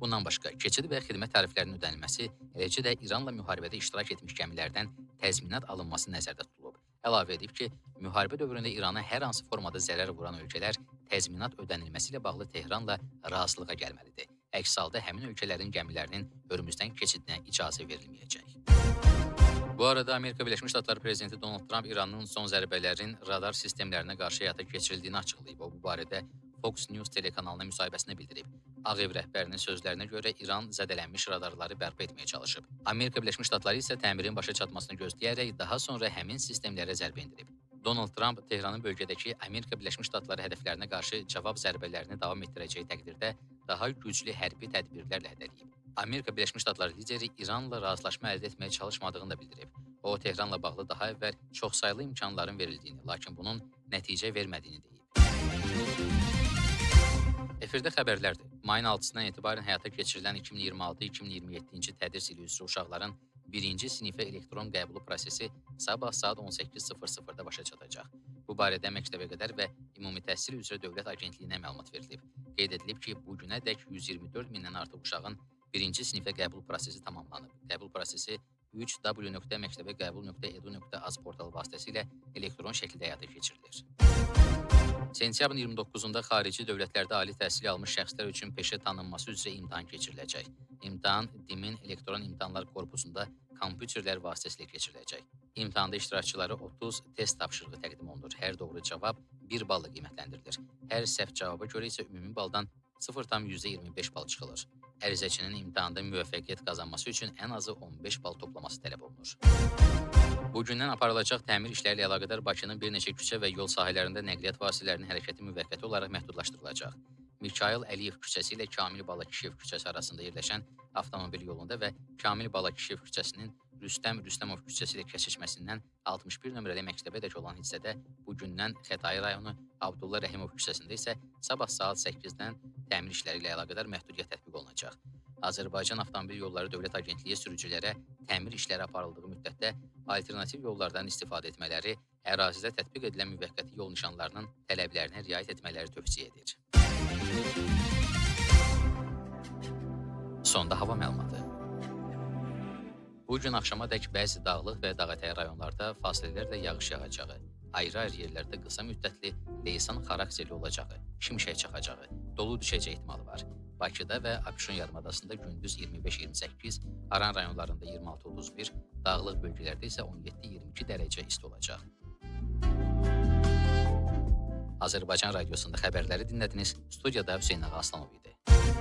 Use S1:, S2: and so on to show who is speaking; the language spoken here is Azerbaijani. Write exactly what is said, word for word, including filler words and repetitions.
S1: Bundan başqa, keçid və xidmət təriflərinin ödənilməsi, eləcə də İranla müharibədə iştirak etmiş gəmilərdən təzminat alınması nəzərdə tutulub. Əlavə edib ki, müharibə dövründə İrana hər hansı formada zərər vuran ölkələr təzminat ödənilməsi ilə bağlı Tehranla razılığa gəlməlidir. Əks halda həmin ölkələrin gəmilərinin Hörmüzdən keçidinə icazə verilməyəcək. Bu arada Amerika Birləşmiş Ştatları prezidenti Donald Trump İranın son zərbələrin radar sistemlərinə qarşı həyata keçirildiyini açıqlayıb. O, bu barədə Fox News telekanalına müsahibəsində bildirib. Ağ Ev rəhbərinin sözlərinə görə İran zədələnmiş radarları bərpa etməyə çalışıb. Amerika Birləşmiş Ştatları isə təmirin başa çatmasını gözləyərək daha sonra həmin sistemlərə zərbə endirib. Donald Trump Tehranın bölgədəki Amerika Birləşmiş Ştatları hədəflərinə qarşı cavab zərbələrini davam etdirəcəyi təqdirdə daha güclü hərbi tədbirlərlə hədələyib. Amerika Birləşmiş Ştatları lideri İranla razılaşma əldə etməyə çalışmadığını da bildirib. O, Tehranla bağlı daha əvvəl çoxsaylı imkanların verildiyini, lakin bunun nəticə vermədiyini deyib. Efirdə xəbərlərdir. Mayın altısından etibarən həyata keçirilən iki min iyirmi altı iki min iyirmi yeddinci tədris ili üzrə uşaqların birinci sinifə elektron qəbulu prosesi sabah saat on səkkiz sıfır sıfırda başa çatacaq. Bu barədə məktəbə qədər və ümumi təhsil üzrə Dövlət Agentliyinə məlumat verilib. Qeyd edilib ki, bu günədək yüz iyirmi dörd mindən artıq uşağın birinci sinifə qəbul prosesi tamamlanıb. Qəbul prosesi üç w nöqtə məktəbəqəbul nöqtə edu nöqtə az portalı vasitəsilə elektron şəkildə həyata keçirilir. Sentyabrın iyirmi doqquzunda xarici dövlətlərdə ali təhsil almış şəxslər üçün peşə tanınması üzrə imtahan keçiriləcək. İmtahan DİM-in elektron imtahanlar korpusunda kompüterlər vasitəsilə keçiriləcək. İmtahanda iştirakçılara otuz test tapşırığı təqdim olunur. Hər doğru cavab bir balla qiymətləndirilir. Hər səhv cavaba görə isə ümumi baldan sıfır tam yüzdə iyirmi beş bal çıxılır. Ərizəçinin imtahanda müvəffəqiyyət qazanması üçün ən azı on beş bal toplaması tələb olunur. Bugündən aparılacaq təmir işləri ilə əlaqədar Bakının bir neçə küçə və yol sahələrində nəqliyyat vasitələrinin hərəkəti müvəqqəti olaraq məhdudlaşdırılacaq. Mikayıl Əliyev küçəsi ilə Kamil Balakişiyev küçəsi arasında yerləşən avtomobil yolunda və Kamil Balakişiyev küçəsinin Rüstəm Rüstəmov küçəsi ilə kəsişməsindən altmış bir nömrəli məktəbədək olan hissədə bugündən Xətai rayonu Abdulla Rəhimov küçəsində isə sabah saat səkkizdən təmir işləri ilə əlaqədar məhdudiyyət tətbiq olunacaq. Azərbaycan Avtomobil Yolları Dövlət Agentliyi sürücülərə təmir işləri aparıldığı müddətdə alternativ yollardan istifadə etmələri, ərazidə tətbiq edilən müvəqqəti yol nişanlarının tələblərinə riayət etmələri tövsiyə edir. Sonda hava məlumatı. Bu gün axşama dək bəzi dağlıq və dağətəyi rayonlarda fasilələrlə yağış yağacağı, ayrı-ayrı yerlərdə qısa müddətli leysan xarakterli olacağı, şimşək çaxacağı, dolu düşəcəyi ehtimalı var. Bakıda və Abşeron yarımadasında gündüz iyirmi beş iyirmi səkkiz, Aran rayonlarında iyirmi altı otuz bir, dağlıq bölgələrdə isə on yeddi iyirmi iki dərəcə isti olacaq. Azərbaycan Radiosunda xəbərləri dinlədiniz. Studiyada Hüseyn Ağa Aslanov idi.